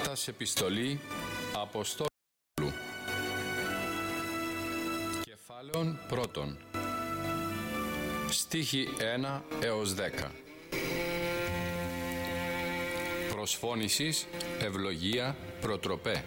Μάρθας επιστολή Αποστόλου. Κεφάλαιον πρώτον. Στίχοι 1 έως 10. Προσφώνησης, ευλογία, προτροπέ.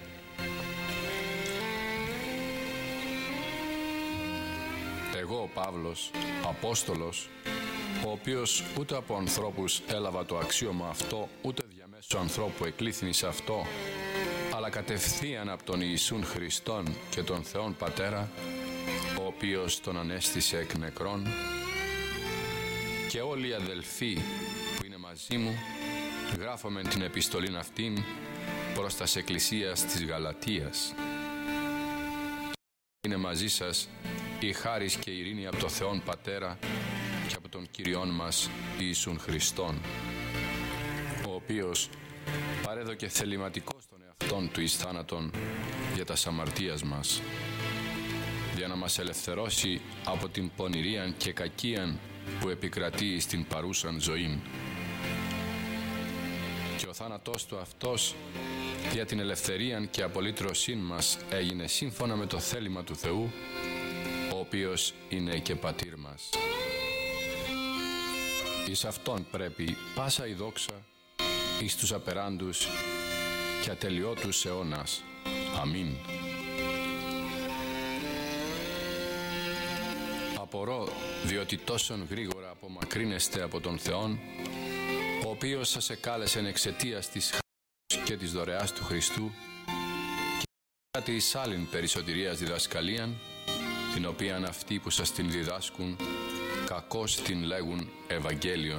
Εγώ ο Παύλος, Απόστολος, ο οποίος ούτε από ανθρώπους έλαβα το αξίωμα αυτό, ούτε διαμέσου ανθρώπου εκλήθην σε αυτό, αλλά κατευθείαν από τον Ιησούν Χριστόν και τον Θεόν Πατέρα, ο οποίος τον ανέστησε εκ νεκρών, και όλοι οι αδελφοί που είναι μαζί μου, γράφομεν την επιστολήν αυτήν προς τας εκκλησίας της Γαλατίας. Είναι μαζί σας η χάρις και η ειρήνη από το Θεόν Πατέρα και από τον Κύριόν μας Ιησούν Χριστόν, ο οποίος παρέδωκε θεληματικός τον εαυτόν του εις θάνατον για τας αμαρτίας μας, για να μας ελευθερώσει από την πονηρίαν και κακίαν που επικρατεί στην παρούσαν ζωήν. Και ο θάνατός του αυτός για την ελευθερίαν και απολύτρωσήν μας έγινε σύμφωνα με το θέλημα του Θεού, ο οποίος είναι και πατήρ μας. Εις αυτόν πρέπει πάσα η δόξα εις τους απεράντους και ατελειώτους αιώνας. Αμήν. Απορώ διότι τόσον γρήγορα απομακρύνεστε από τον Θεόν, ο οποίος σας εκάλεσεν εξαιτίας της χάρης και της δωρεάς του Χριστού, και κάτι εις άλλην περί σωτηρίας διδασκαλίαν, την οποίαν αυτοί που σας την διδάσκουν κακώς την λέγουν Ευαγγέλιον.